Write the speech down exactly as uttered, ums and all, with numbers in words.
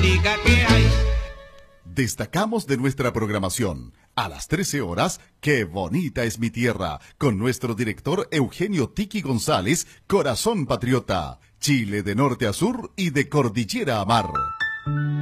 bonita que hay. Destacamos de nuestra programación. A las trece horas, ¡Qué bonita es mi tierra! Con nuestro director Eugenio Tiki González, Corazón Patriota. Chile de norte a sur y de cordillera a mar.